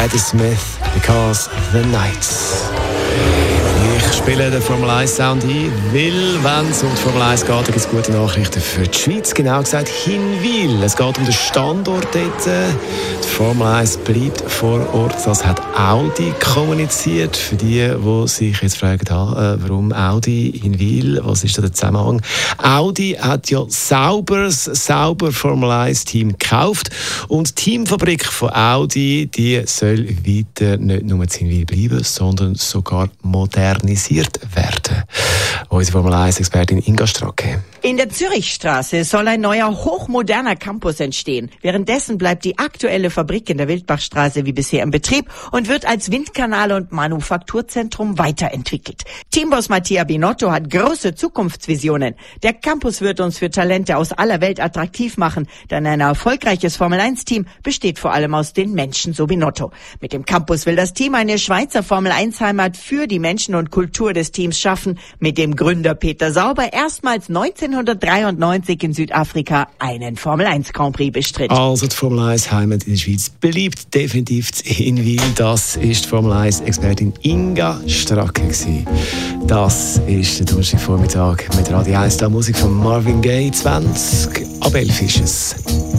Eddie Smith, Because the Nights. Ich spiele den Formel 1 Sound ein, weil, wenn es um die Formel 1 geht, da gibt es gute Nachrichten für die Schweiz. Genau gesagt, Hinwil. Es geht um den Standort dort. Die Formel 1 bleibt vor Ort. Das hat Audi kommuniziert. Für die sich jetzt fragen, warum Audi Hinwil? Was ist da der Zusammenhang? Audi hat ja sauber Formel 1 Team gekauft. Und die Teamfabrik von Audi, die soll weiter nicht nur in Hinwil bleiben, sondern sogar modernisiert werden. Unsere Formel 1-Expertin Inga Stracke. In der Zürichstraße soll ein neuer, hochmoderner Campus entstehen. Währenddessen bleibt die aktuelle Fabrik in der Wildbachstraße wie bisher im Betrieb und wird als Windkanal- und Manufakturzentrum weiterentwickelt. Teamboss Mattia Binotto hat große Zukunftsvisionen. Der Campus wird uns für Talente aus aller Welt attraktiv machen, denn ein erfolgreiches Formel-1-Team besteht vor allem aus den Menschen, so Binotto. Mit dem Campus will das Team eine Schweizer Formel-1-Heimat für die Menschen und Kultur des Teams schaffen, mit dem Gründer Peter Sauber erstmals 1993 in Südafrika einen Formel-1 Grand Prix bestritt. Also die Formel 1 Heimat in der Schweiz bleibt definitiv in Wien. Das ist die Formel 1 Expertin Inga Stracke gewesen. Das ist der Donnerstagvormittag mit Radio 1, Musik von Marvin Gaye. 20 ab 11 ist es.